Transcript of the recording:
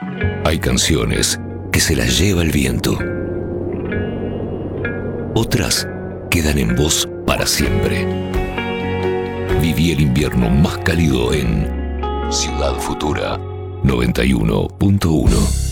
Hay canciones que se las lleva el viento. Otras quedan en vos para siempre. Viví el invierno más cálido en Ciudad Futura 91.1.